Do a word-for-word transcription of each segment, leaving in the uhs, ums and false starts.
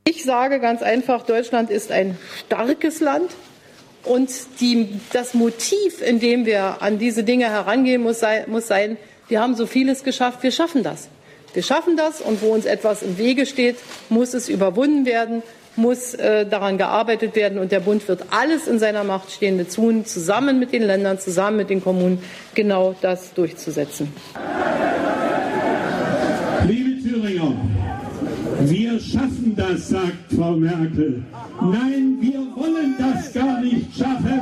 Ich sage ganz einfach, Deutschland ist ein starkes Land. Und die, das Motiv, in dem wir an diese Dinge herangehen, muss sein, muss sein, wir haben so vieles geschafft, wir schaffen das. Wir schaffen das, und wo uns etwas im Wege steht, muss es überwunden werden, muss äh, daran gearbeitet werden. Und der Bund wird alles in seiner Macht Stehende tun, zusammen mit den Ländern, zusammen mit den Kommunen, genau das durchzusetzen. Liebe Thüringer, wir schaffen das, sagt Frau Merkel. Nein, wir wollen das gar nicht schaffen.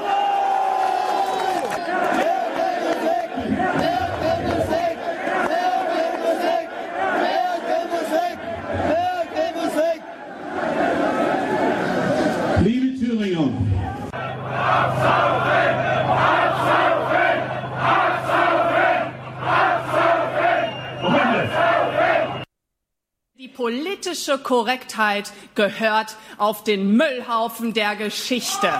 Liebe Thüringer, die politische Korrektheit gehört auf den Müllhaufen der Geschichte.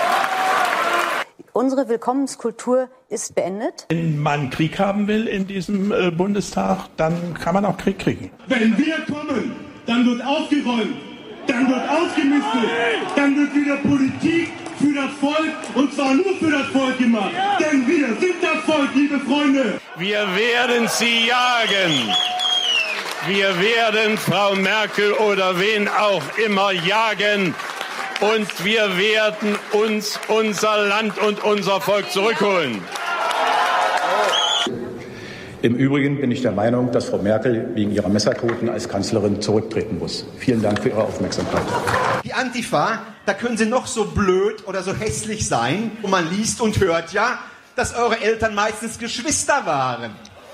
Unsere Willkommenskultur ist beendet. Wenn man Krieg haben will in diesem äh, Bundestag, dann kann man auch Krieg kriegen. wenn wir kommen, dann wird aufgeräumt, dann wird ausgemistet, dann wird wieder Politik für das Volk, und zwar nur für das Volk gemacht. Denn wir sind das Volk, liebe Freunde. Wir werden sie jagen. Wir werden Frau Merkel oder wen auch immer jagen. Und wir werden uns unser Land und unser Volk zurückholen. Im Übrigen bin ich der Meinung, dass Frau Merkel wegen ihrer Messertoten als Kanzlerin zurücktreten muss. Vielen Dank für Ihre Aufmerksamkeit. Die Antifa, da können sie noch so blöd oder so hässlich sein. Und man liest und hört ja, dass eure Eltern meistens Geschwister waren.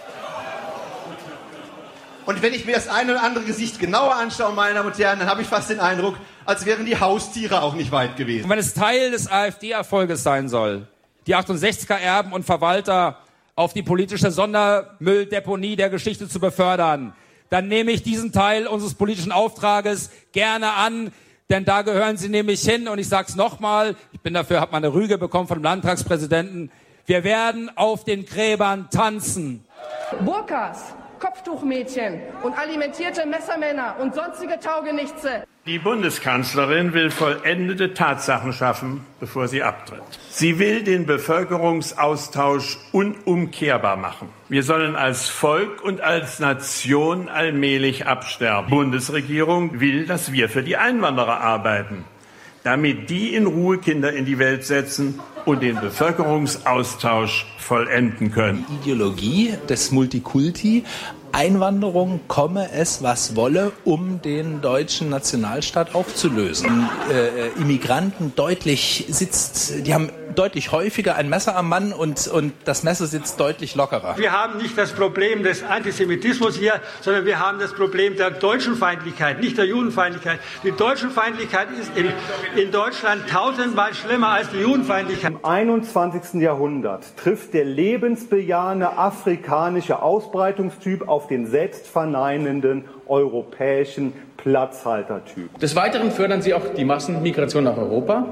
Und wenn ich mir das eine oder andere Gesicht genauer anschaue, meine Damen und Herren, dann habe ich fast den Eindruck, als wären die Haustiere auch nicht weit gewesen. Und wenn es Teil des AfD-Erfolges sein soll, die achtundsechziger-Erben und Verwalter auf die politische Sondermülldeponie der Geschichte zu befördern, dann nehme ich diesen Teil unseres politischen Auftrages gerne an, denn da gehören sie nämlich hin. Und ich sage es nochmal, ich bin dafür, habe mal eine Rüge bekommen vom Landtagspräsidenten, wir werden auf den Gräbern tanzen. Burkas, Kopftuchmädchen und alimentierte Messermänner und sonstige Taugenichtse. Die Bundeskanzlerin will vollendete Tatsachen schaffen, bevor sie abtritt. Sie will den Bevölkerungsaustausch unumkehrbar machen. Wir sollen als Volk und als Nation allmählich absterben. Die Bundesregierung will, dass wir für die Einwanderer arbeiten, damit die in Ruhe Kinder in die Welt setzen und den Bevölkerungsaustausch vollenden können. Die Ideologie des Multikulti, Einwanderung, komme es was wolle, um den deutschen Nationalstaat aufzulösen. Äh, Immigranten deutlich sitzt, die haben deutlich häufiger ein Messer am Mann und, und das Messer sitzt deutlich lockerer. Wir haben nicht das Problem des Antisemitismus hier, sondern wir haben das Problem der Deutschenfeindlichkeit, nicht der Judenfeindlichkeit. Die Deutschenfeindlichkeit ist in, in Deutschland tausendmal schlimmer als die Judenfeindlichkeit. Im einundzwanzigsten Jahrhundert trifft der lebensbejahende afrikanische Ausbreitungstyp auf den selbstverneinenden europäischen Platzhaltertyp. Des Weiteren fördern sie auch die Massenmigration nach Europa,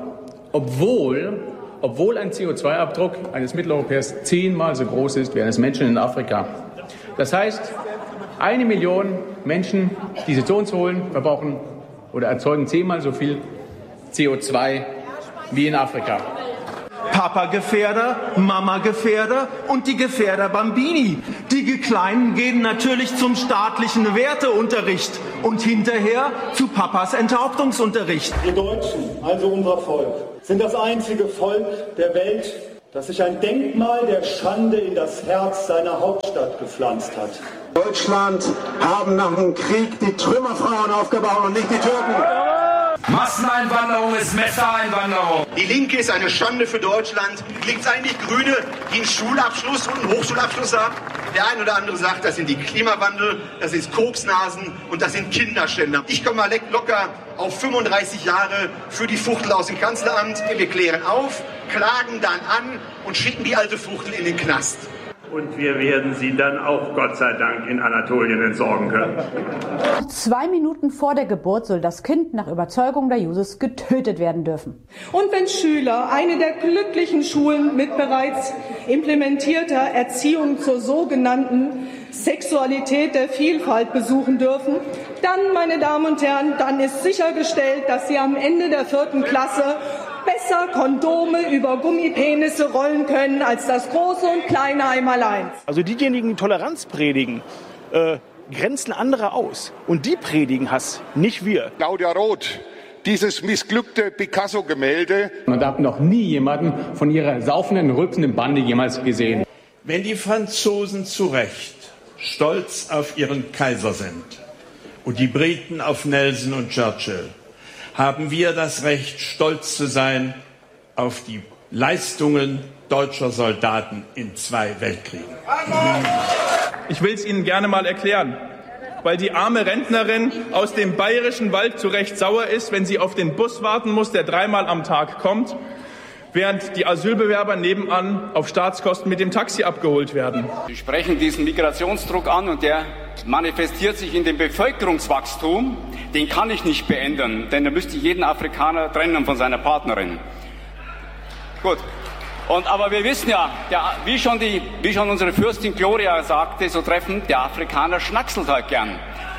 obwohl, obwohl ein C O zwei Abdruck eines Mitteleuropäers zehnmal so groß ist wie eines Menschen in Afrika. Das heißt, eine Million Menschen, die sie zu uns holen, verbrauchen oder erzeugen zehnmal so viel C O zwei wie in Afrika. Papa-Gefährder, Mama-Gefährder und die Gefährder Bambini. Die Kleinen gehen natürlich zum staatlichen Werteunterricht und hinterher zu Papas Enthauptungsunterricht. Wir Deutschen, also unser Volk, sind das einzige Volk der Welt, das sich ein Denkmal der Schande in das Herz seiner Hauptstadt gepflanzt hat. Deutschland haben nach dem Krieg die Trümmerfrauen aufgebaut und nicht die Türken. Masseneinwanderung ist Messereinwanderung. Die Linke ist eine Schande für Deutschland. Gibt es eigentlich Grüne, die einen Schulabschluss und einen Hochschulabschluss haben? Der ein oder andere sagt, das sind die Klimawandel, das ist Koksnasen und das sind Kinderschänder. Ich komme mal locker auf fünfunddreißig Jahre für die Fuchtel aus dem Kanzleramt. Wir klären auf, klagen dann an und schicken die alte Fuchtel in den Knast. Und wir werden sie dann auch, Gott sei Dank, in Anatolien entsorgen können. Zwei Minuten vor der Geburt soll das Kind nach Überzeugung der Jusos getötet werden dürfen. Und wenn Schüler eine der glücklichen Schulen mit bereits implementierter Erziehung zur sogenannten Sexualität der Vielfalt besuchen dürfen, Dann, meine Damen und Herren, dann ist sichergestellt, dass Sie am Ende der vierten Klasse besser Kondome über Gummipenisse rollen können als das große und kleine Einmaleins. Also diejenigen, die Toleranz predigen, äh, grenzen andere aus. Und die predigen Hass, nicht wir. Claudia Roth, dieses missglückte Picasso-Gemälde. Man hat noch nie jemanden von ihrer saufenden, rülpsenden Bande jemals gesehen. Wenn die Franzosen zu Recht stolz auf ihren Kaiser sind und die Briten auf Nelson und Churchill, haben wir das Recht, stolz zu sein auf die Leistungen deutscher Soldaten in zwei Weltkriegen. Ich will es Ihnen gerne mal erklären, weil die arme Rentnerin aus dem bayerischen Wald zu Recht sauer ist, wenn sie auf den Bus warten muss, der dreimal am Tag kommt, während die Asylbewerber nebenan auf Staatskosten mit dem Taxi abgeholt werden. Sie sprechen diesen Migrationsdruck an und der manifestiert sich in dem Bevölkerungswachstum. Den kann ich nicht beenden, denn da müsste ich jeden Afrikaner trennen von seiner Partnerin. Gut. Und, aber wir wissen ja, der, wie, schon die, wie schon unsere Fürstin Gloria sagte, so treffend, der Afrikaner schnackselt halt gern.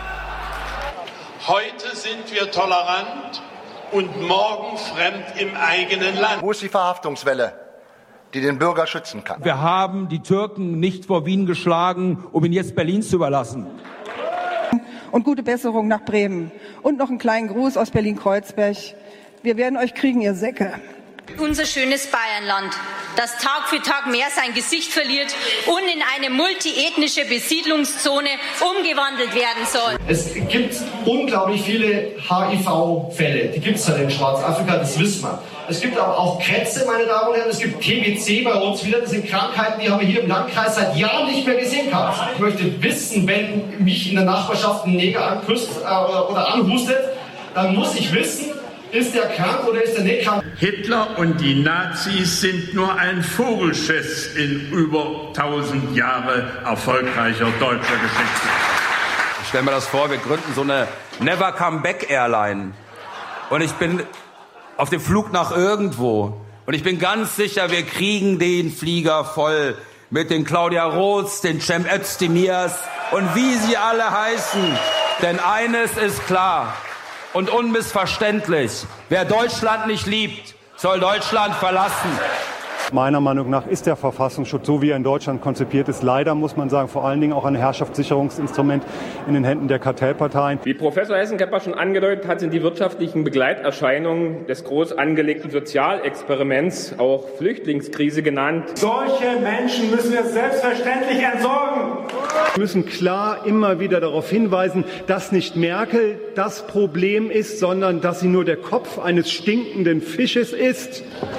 Heute sind wir tolerant und morgen fremd im eigenen Land. Wo ist die Verhaftungswelle, die den Bürger schützen kann? Wir haben die Türken nicht vor Wien geschlagen, um ihn jetzt Berlin zu überlassen. Und gute Besserung nach Bremen. Und noch einen kleinen Gruß aus Berlin-Kreuzberg. Wir werden euch kriegen, ihr Säcke. Unser schönes Bayernland, das Tag für Tag mehr sein Gesicht verliert und in eine multiethnische Besiedlungszone umgewandelt werden soll. Es gibt unglaublich viele H I V-Fälle, die gibt es halt in Schwarzafrika, das wissen wir. Es gibt aber auch Krebse, meine Damen und Herren, es gibt T B C bei uns wieder, das sind Krankheiten, die haben wir hier im Landkreis seit Jahren nicht mehr gesehen gehabt. Ich möchte wissen, wenn mich in der Nachbarschaft ein Neger anküsst äh, oder, oder anhustet, dann muss ich wissen, ist der krank oder ist er nicht krank? Hitler und die Nazis sind nur ein Vogelschiss in über tausend Jahre erfolgreicher deutscher Geschichte. Ich stelle mir das vor, wir gründen so eine Never Come Back Airline. Und ich bin auf dem Flug nach irgendwo. Und ich bin ganz sicher, wir kriegen den Flieger voll mit den Claudia Roths, den Cem Özdemirs und wie sie alle heißen. Denn eines ist klar und unmissverständlich. Wer Deutschland nicht liebt, soll Deutschland verlassen. Meiner Meinung nach ist der Verfassungsschutz, so wie er in Deutschland konzipiert ist, leider, muss man sagen, vor allen Dingen auch ein Herrschaftssicherungsinstrument in den Händen der Kartellparteien. Wie Professor Hessenkemper schon angedeutet hat, sind die wirtschaftlichen Begleiterscheinungen des groß angelegten Sozialexperiments, auch Flüchtlingskrise genannt. Solche Menschen müssen wir selbstverständlich entsorgen. Wir müssen klar immer wieder darauf hinweisen, dass nicht Merkel das Problem ist, sondern dass sie nur der Kopf eines stinkenden Fisches ist.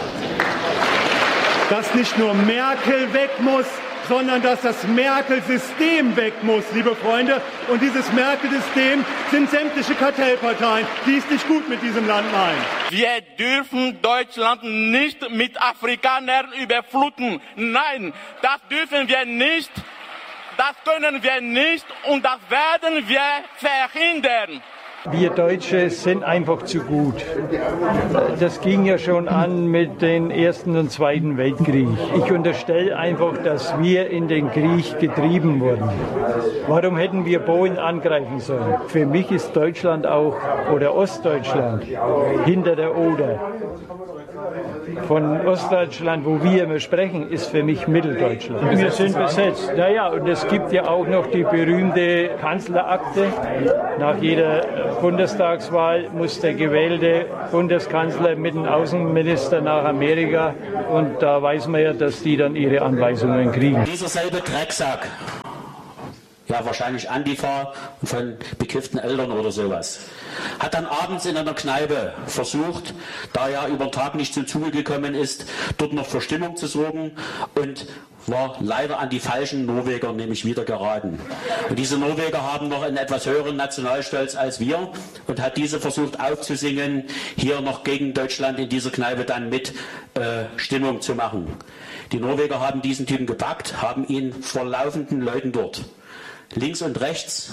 Dass nicht nur Merkel weg muss, sondern dass das Merkel-System weg muss, liebe Freunde. Und dieses Merkel-System sind sämtliche Kartellparteien, die es nicht gut mit diesem Land meinen. Wir dürfen Deutschland nicht mit Afrikanern überfluten. Nein, das dürfen wir nicht, das können wir nicht und das werden wir verhindern. Wir Deutsche sind einfach zu gut. Das ging ja schon an mit dem Ersten und Zweiten Weltkrieg. Ich unterstelle einfach, dass wir in den Krieg getrieben wurden. Warum hätten wir Polen angreifen sollen? Für mich ist Deutschland auch, oder Ostdeutschland, hinter der Oder. Von Ostdeutschland, wo wir immer sprechen, ist für mich Mitteldeutschland. Wir sind besetzt. Naja, und es gibt ja auch noch die berühmte Kanzlerakte. Nach jeder Bundestagswahl muss der gewählte Bundeskanzler mit dem Außenminister nach Amerika. Und da weiß man ja, dass die dann ihre Anweisungen kriegen. Dieser selbe Drecksack, ja wahrscheinlich Antifa und von bekifften Eltern oder sowas, hat dann abends in einer Kneipe versucht, da er über den Tag nicht zum Zuge gekommen ist, dort noch für Stimmung zu sorgen und war leider an die falschen Norweger nämlich wieder geraten. Und diese Norweger haben noch einen etwas höheren Nationalstolz als wir und hat diese versucht aufzusingen, hier noch gegen Deutschland in dieser Kneipe dann mit äh, Stimmung zu machen. Die Norweger haben diesen Typen gepackt, haben ihn vor laufenden Leuten dort links und rechts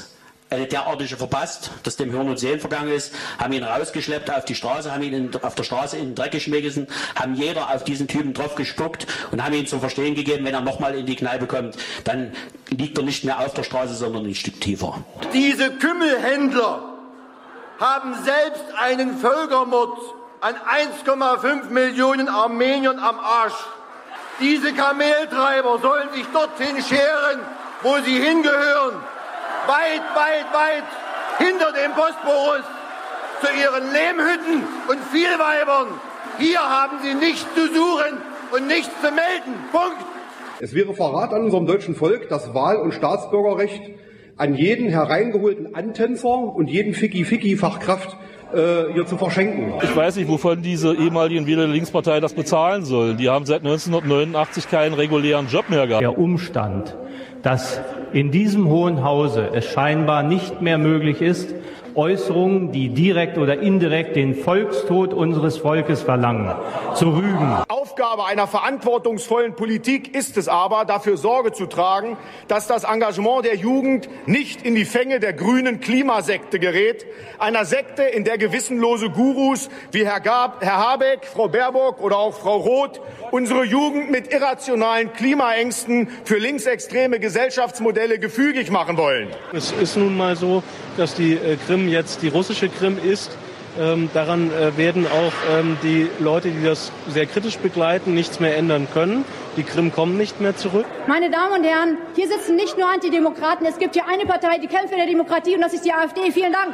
eine derartige verpasst, dass dem Hören und Sehen vergangen ist, haben ihn rausgeschleppt auf die Straße, haben ihn in, auf der Straße in den Dreck geschmissen, haben jeder auf diesen Typen drauf gespuckt und haben ihm zu verstehen gegeben, wenn er nochmal in die Kneipe kommt, dann liegt er nicht mehr auf der Straße, sondern ein Stück tiefer. Diese Kümmelhändler haben selbst einen Völkermord an eins Komma fünf Millionen Armeniern am Arsch. Diese Kameltreiber sollen sich dorthin scheren, wo sie hingehören. Weit, weit, weit hinter dem Bosporus zu ihren Lehmhütten und Vielweibern. Hier haben sie nichts zu suchen und nichts zu melden. Punkt. Es wäre Verrat an unserem deutschen Volk, das Wahl- und Staatsbürgerrecht an jeden hereingeholten Antänzer und jeden Ficky-Ficky-Fachkraft äh, hier zu verschenken. Ich weiß nicht, wovon diese ehemaligen Wähler der Linkspartei das bezahlen sollen. Die haben seit neunzehnhundertneunundachtzig keinen regulären Job mehr gehabt. Der Umstand, dass in diesem Hohen Hause es scheinbar nicht mehr möglich ist, Äußerungen, die direkt oder indirekt den Volkstod unseres Volkes verlangen, zu rügen. Aufgabe einer verantwortungsvollen Politik ist es aber, dafür Sorge zu tragen, dass das Engagement der Jugend nicht in die Fänge der grünen Klimasekte gerät, einer Sekte, in der gewissenlose Gurus wie Herr, Gab, Herr Habeck, Frau Baerbock oder auch Frau Roth unsere Jugend mit irrationalen Klimaängsten für linksextreme Gesellschaftsmodelle gefügig machen wollen. Es ist nun mal so, dass die äh, Krim jetzt die russische Krim ist. Ähm, daran äh, werden auch ähm, die Leute, die das sehr kritisch begleiten, nichts mehr ändern können. Die Krim kommen nicht mehr zurück. Meine Damen und Herren, hier sitzen nicht nur Antidemokraten. Es gibt hier eine Partei, die kämpft für die Demokratie, und das ist die AfD. Vielen Dank.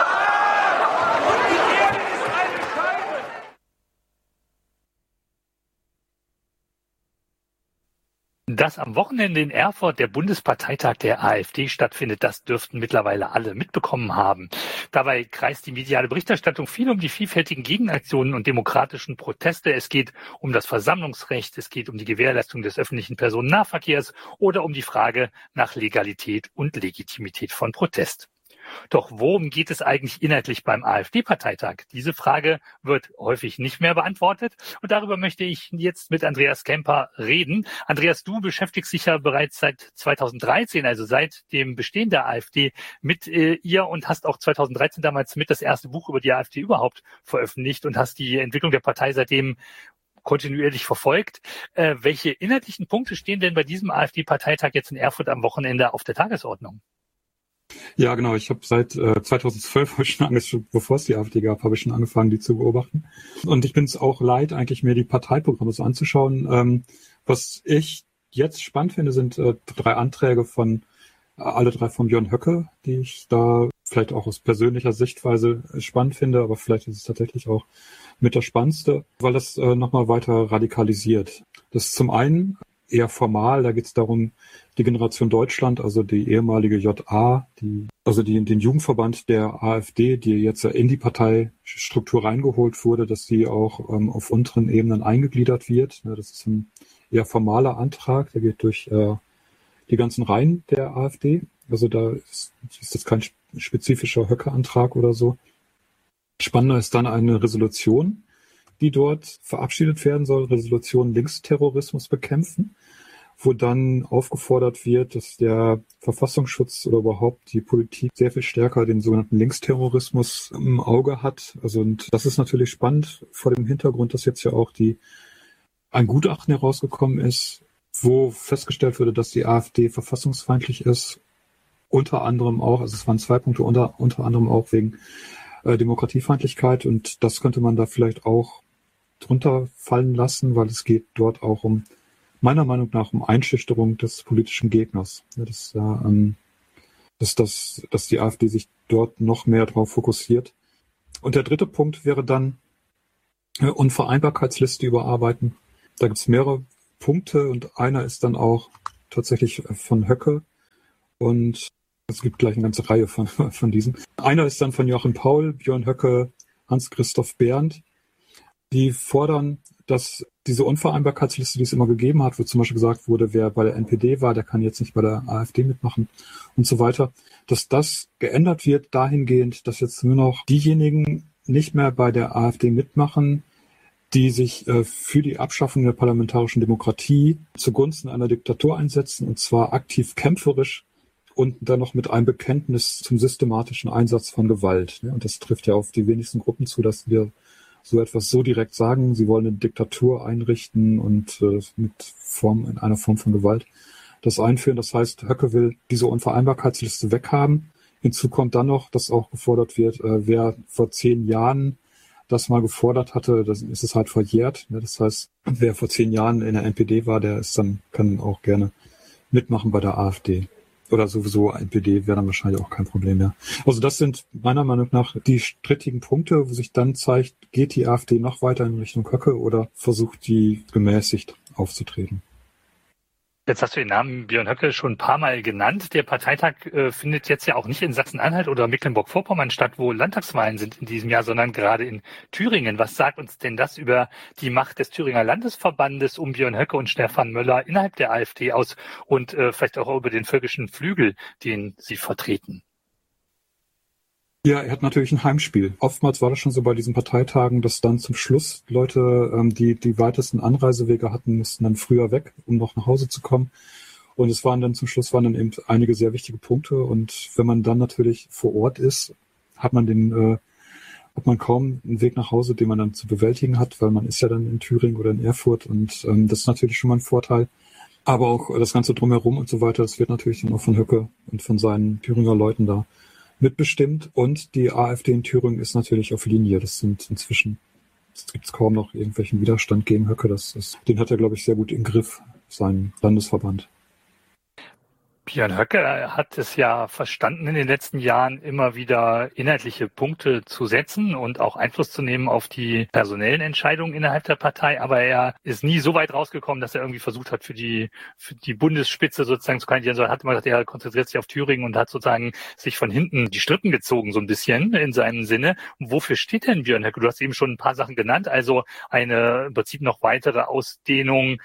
Dass am Wochenende in Erfurt der Bundesparteitag der AfD stattfindet, das dürften mittlerweile alle mitbekommen haben. Dabei kreist die mediale Berichterstattung viel um die vielfältigen Gegenaktionen und demokratischen Proteste. Es geht um das Versammlungsrecht, es geht um die Gewährleistung des öffentlichen Personennahverkehrs oder um die Frage nach Legalität und Legitimität von Protest. Doch worum geht es eigentlich inhaltlich beim AfD-Parteitag? Diese Frage wird häufig nicht mehr beantwortet. Und darüber möchte ich jetzt mit Andreas Kemper reden. Andreas, du beschäftigst dich ja bereits seit zweitausenddreizehn, also seit dem Bestehen der AfD, mit äh, ihr und hast auch zweitausenddreizehn damals mit das erste Buch über die AfD überhaupt veröffentlicht und hast die Entwicklung der Partei seitdem kontinuierlich verfolgt. Äh, welche inhaltlichen Punkte stehen denn bei diesem AfD-Parteitag jetzt in Erfurt am Wochenende auf der Tagesordnung? Ja, genau. Ich habe seit äh, zweitausendzwölf, hab ich schon ange- bevor es die AfD gab, habe ich schon angefangen, die zu beobachten. Und ich bin es auch leid, eigentlich mir die Parteiprogramme so anzuschauen. Ähm, was ich jetzt spannend finde, sind äh, drei Anträge von, äh, alle drei von Björn Höcke, die ich da vielleicht auch aus persönlicher Sichtweise spannend finde, aber vielleicht ist es tatsächlich auch mit das Spannendste, weil das äh, nochmal weiter radikalisiert. Das ist zum einen eher formal, da geht es darum, die Generation Deutschland, also die ehemalige J A, die, also die, den Jugendverband der AfD, die jetzt in die Parteistruktur reingeholt wurde, dass sie auch ähm, auf unteren Ebenen eingegliedert wird. Ja, das ist ein eher formaler Antrag, der geht durch äh, die ganzen Reihen der AfD. Also da ist, ist das kein spezifischer Höcke-Antrag oder so. Spannender ist dann eine Resolution, die dort verabschiedet werden soll, Resolution Linksterrorismus bekämpfen, wo dann aufgefordert wird, dass der Verfassungsschutz oder überhaupt die Politik sehr viel stärker den sogenannten Linksterrorismus im Auge hat. Also, und das ist natürlich spannend vor dem Hintergrund, dass jetzt ja auch die ein Gutachten herausgekommen ist, wo festgestellt wurde, dass die AfD verfassungsfeindlich ist, unter anderem auch, also es waren zwei Punkte, unter, unter anderem auch wegen äh, Demokratiefeindlichkeit, und das könnte man da vielleicht auch drunter fallen lassen, weil es geht dort auch um, meiner Meinung nach, um Einschüchterung des politischen Gegners. Ja, das, äh, ähm, dass, dass, dass die AfD sich dort noch mehr darauf fokussiert. Und der dritte Punkt wäre dann äh, Unvereinbarkeitsliste überarbeiten. Da gibt es mehrere Punkte und einer ist dann auch tatsächlich von Höcke, und es gibt gleich eine ganze Reihe von, von diesen. Einer ist dann von Joachim Paul, Björn Höcke, Hans-Christoph Berndt. Die fordern, dass diese Unvereinbarkeitsliste, die es immer gegeben hat, wo zum Beispiel gesagt wurde, wer bei der N P D war, der kann jetzt nicht bei der AfD mitmachen und so weiter, dass das geändert wird dahingehend, dass jetzt nur noch diejenigen nicht mehr bei der AfD mitmachen, die sich äh, für die Abschaffung der parlamentarischen Demokratie zugunsten einer Diktatur einsetzen, und zwar aktiv kämpferisch und dann noch mit einem Bekenntnis zum systematischen Einsatz von Gewalt. Und das trifft ja auf die wenigsten Gruppen zu, dass wir so etwas so direkt sagen. Sie wollen eine Diktatur einrichten und äh, mit Form, in einer Form von Gewalt das einführen. Das heißt, Höcke will diese Unvereinbarkeitsliste weghaben. Hinzu kommt dann noch, dass auch gefordert wird, äh, wer vor zehn Jahren das mal gefordert hatte, dann ist es halt verjährt. Ne? Das heißt, wer vor zehn Jahren in der N P D war, der ist dann, kann auch gerne mitmachen bei der AfD. Oder sowieso N P D wäre dann wahrscheinlich auch kein Problem mehr. Also das sind meiner Meinung nach die strittigen Punkte, wo sich dann zeigt, geht die AfD noch weiter in Richtung Höcke oder versucht die gemäßigt aufzutreten. Jetzt hast du den Namen Björn Höcke schon ein paar Mal genannt. Der Parteitag äh, findet jetzt ja auch nicht in Sachsen-Anhalt oder Mecklenburg-Vorpommern statt, wo Landtagswahlen sind in diesem Jahr, sondern gerade in Thüringen. Was sagt uns denn das über die Macht des Thüringer Landesverbandes um Björn Höcke und Stefan Möller innerhalb der AfD aus und äh, vielleicht auch über den völkischen Flügel, den sie vertreten? Ja, er hat natürlich ein Heimspiel. Oftmals war das schon so bei diesen Parteitagen, dass dann zum Schluss Leute, ähm, die die weitesten Anreisewege hatten, mussten dann früher weg, um noch nach Hause zu kommen. Und es waren dann zum Schluss waren dann eben einige sehr wichtige Punkte. Und wenn man dann natürlich vor Ort ist, hat man den, äh, hat man kaum einen Weg nach Hause, den man dann zu bewältigen hat, weil man ist ja dann in Thüringen oder in Erfurt und ähm, das ist natürlich schon mal ein Vorteil. Aber auch das Ganze drumherum und so weiter, das wird natürlich dann auch von Höcke und von seinen Thüringer Leuten da mitbestimmt. Und die AfD in Thüringen ist natürlich auf Linie. Das sind inzwischen, es gibt kaum noch irgendwelchen Widerstand gegen Höcke. Das ist, den hat er, glaube ich, sehr gut im Griff, seinen Landesverband. Björn Höcke hat es ja verstanden, in den letzten Jahren immer wieder inhaltliche Punkte zu setzen und auch Einfluss zu nehmen auf die personellen Entscheidungen innerhalb der Partei. Aber er ist nie so weit rausgekommen, dass er irgendwie versucht hat, für die, für die Bundesspitze sozusagen zu kandidieren, sondern hat immer gesagt, er konzentriert sich auf Thüringen und hat sozusagen sich von hinten die Strippen gezogen, so ein bisschen in seinem Sinne. Und wofür steht denn Björn Höcke? Du hast eben schon ein paar Sachen genannt, also eine im Prinzip noch weitere Ausdehnung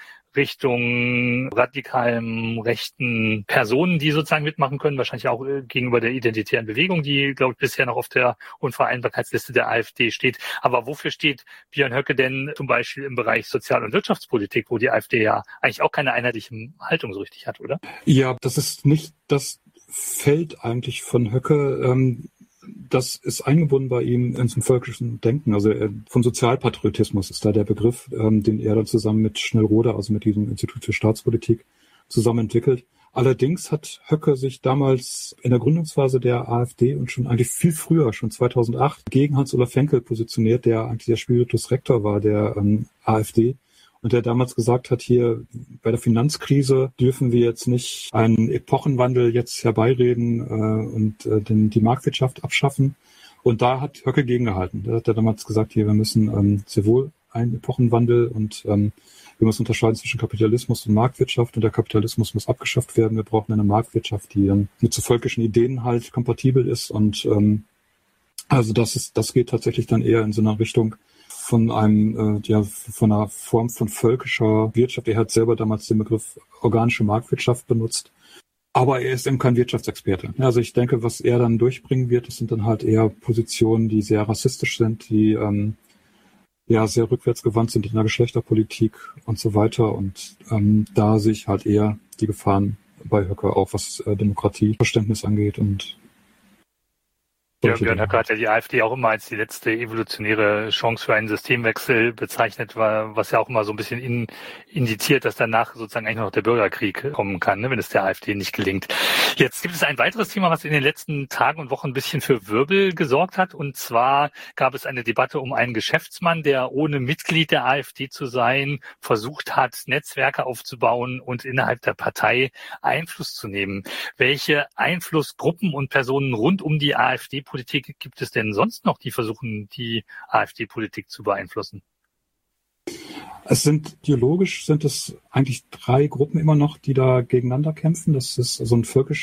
Richtung radikalen rechten Personen, die sozusagen mitmachen können, wahrscheinlich auch gegenüber der identitären Bewegung, die, glaube ich, bisher noch auf der Unvereinbarkeitsliste der AfD steht. Aber wofür steht Björn Höcke denn zum Beispiel im Bereich Sozial- und Wirtschaftspolitik, wo die AfD ja eigentlich auch keine einheitliche Haltung so richtig hat, oder? Ja, das ist nicht das Feld eigentlich von Höcke. Ähm Das ist eingebunden bei ihm in zum völkischen Denken. Also er, von Sozialpatriotismus ist da der Begriff, ähm, den er dann zusammen mit Schnellrode, also mit diesem Institut für Staatspolitik, zusammen entwickelt. Allerdings hat Höcke sich damals in der Gründungsphase der AfD und schon eigentlich viel früher, schon zweitausendacht, gegen Hans-Olaf Henkel positioniert, der eigentlich der Spiritus Rector war der ähm, AfD. Und der damals gesagt hat, hier bei der Finanzkrise dürfen wir jetzt nicht einen Epochenwandel jetzt herbeireden äh, und äh, den, die Marktwirtschaft abschaffen. Und da hat Höcke gegengehalten. Da hat er damals gesagt, hier, wir müssen ähm, sehr wohl einen Epochenwandel und ähm, wir müssen unterscheiden zwischen Kapitalismus und Marktwirtschaft und der Kapitalismus muss abgeschafft werden. Wir brauchen eine Marktwirtschaft, die dann mit so völkischen Ideen halt kompatibel ist. Und ähm, also das ist, das geht tatsächlich dann eher in so einer Richtung, von einem, äh, ja, von einer Form von völkischer Wirtschaft. Er hat selber damals den Begriff organische Marktwirtschaft benutzt. Aber er ist eben kein Wirtschaftsexperte. Also ich denke, was er dann durchbringen wird, das sind dann halt eher Positionen, die sehr rassistisch sind, die ähm, ja sehr rückwärtsgewandt sind in der Geschlechterpolitik und so weiter. Und ähm, da sehe ich halt eher die Gefahren bei Höcke, auch was äh, Demokratieverständnis angeht und Ja, Björn Höcke hat ja die AfD auch immer als die letzte evolutionäre Chance für einen Systemwechsel bezeichnet, was ja auch immer so ein bisschen in, indiziert, dass danach sozusagen eigentlich noch der Bürgerkrieg kommen kann, ne, wenn es der AfD nicht gelingt. Jetzt gibt es ein weiteres Thema, was in den letzten Tagen und Wochen ein bisschen für Wirbel gesorgt hat. Und zwar gab es eine Debatte um einen Geschäftsmann, der ohne Mitglied der AfD zu sein, versucht hat, Netzwerke aufzubauen und innerhalb der Partei Einfluss zu nehmen. Welche Einflussgruppen und Personen rund um die AfD Politik gibt es denn sonst noch, die versuchen, die AfD-Politik zu beeinflussen? Es sind ideologisch sind es eigentlich drei Gruppen immer noch, die da gegeneinander kämpfen. Das ist so ein völkischer